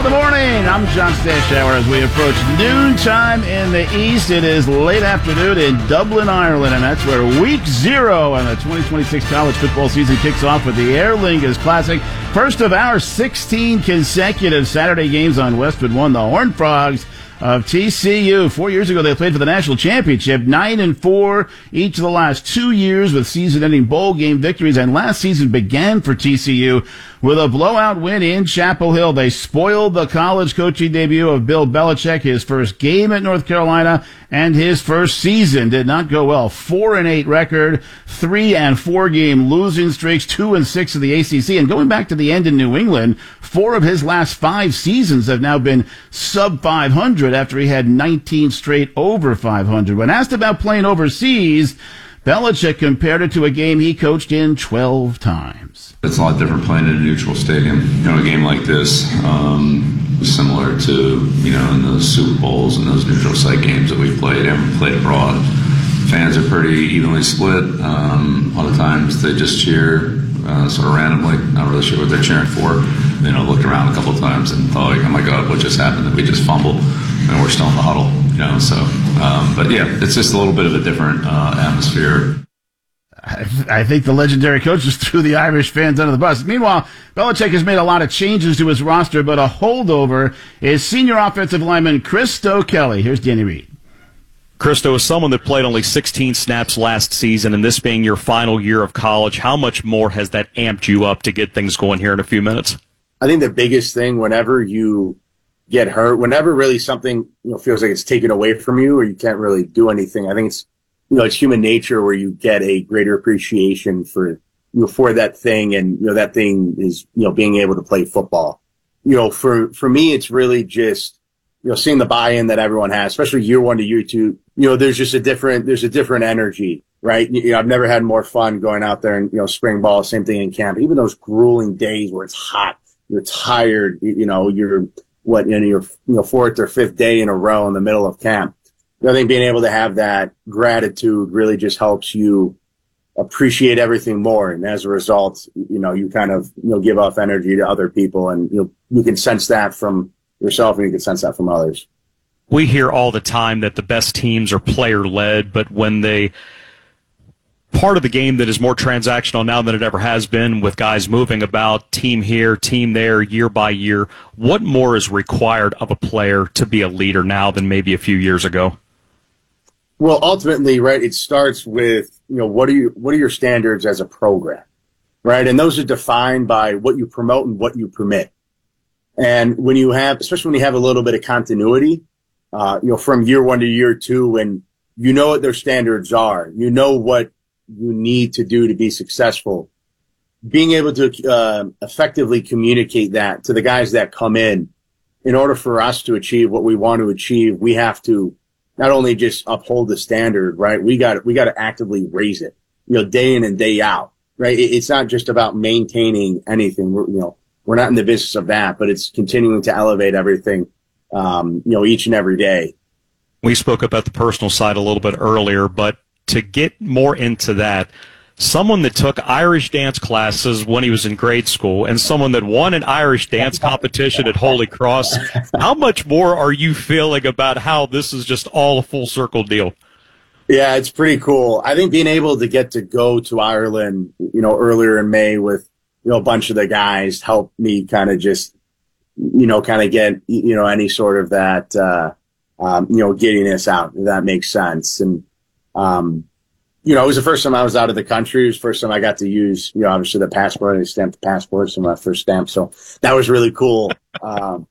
the morning. I'm John Stashower as we approach noontime in the East. It is late afternoon in Dublin, Ireland, and that's where week 0 and the 2026 college football season kicks off with the Aer Lingus Classic. First of our 16 consecutive Saturday games on Westwood One. The Horned Frogs of TCU. 4 years ago, they played for the national championship, 9-4 each of the last 2 years with season-ending bowl game victories. And last season began for TCU with a blowout win in Chapel Hill. They spoiled the college coaching debut of Bill Belichick. His first game at North Carolina and his first season did not go well. 4-8 record, 3-4 game losing streaks, 2-6 of the ACC. And going back to the end in New England, 4 of his last 5 seasons have now been sub 500 after he had 19 straight over 500. When asked about playing overseas, Belichick compared it to a game he coached in 12 times. It's a lot different playing in a neutral stadium. A game like this, similar to, in those Super Bowls and those neutral site games that we've played abroad. Fans are pretty evenly split. A lot of times they just cheer sort of randomly, not really sure what they're cheering for. Looked around a couple of times and thought, oh my God, what just happened? Did we just fumble? And we're still in the huddle, but yeah, it's just a little bit of a different atmosphere. I think the legendary coach just threw the Irish fans under the bus. Meanwhile, Belichick has made a lot of changes to his roster, but a holdover is senior offensive lineman Christo Kelly. Here's Danny Reed. Christo, is someone that played only 16 snaps last season, and this being your final year of college, how much more has that amped you up to get things going here in a few minutes? I think the biggest thing whenever you get hurt, whenever really something feels like it's taken away from you or you can't really do anything, I think it's it's human nature where you get a greater appreciation for for that thing, and that thing is being able to play football. For me, it's really just seeing the buy-in that everyone has, especially year 1 to year 2. There's just a different energy, right? I've never had more fun going out there and spring ball, same thing in camp. Even those grueling days where it's hot, you're tired, you're your 4th or 5th day in a row in the middle of camp. I think being able to have that gratitude really just helps you appreciate everything more. And as a result, you kind of, give off energy to other people, and, you can sense that from yourself and you can sense that from others. We hear all the time that the best teams are player-led, but when part of the game that is more transactional now than it ever has been, with guys moving about, team here, team there, year by year, what more is required of a player to be a leader now than maybe a few years ago? Well, ultimately, right, it starts with, what are your standards as a program, right? And those are defined by what you promote and what you permit. And when you have, especially when you have a little bit of continuity, from year 1 to year 2, when what their standards are, what you need to do to be successful, being able to effectively communicate that to the guys that come in order for us to achieve what we want to achieve, we have to not only just uphold the standard, right? We got to actively raise it, day in and day out, right? It's not just about maintaining anything. We're not in the business of that, but it's continuing to elevate everything, each and every day. We spoke about the personal side a little bit earlier, but to get more into that, someone that took Irish dance classes when he was in grade school and someone that won an Irish dance competition at Holy Cross, how much more are you feeling about how this is just all a full circle deal? Yeah, it's pretty cool. I think being able to get to go to Ireland, earlier in May with, a bunch of the guys helped me kind of just, kind of get, any sort of that, giddiness out, if that makes sense. And, it was the first time I was out of the country. It was the first time I got to use, obviously the passport. I stamped the passport, so my first stamp. So that was really cool.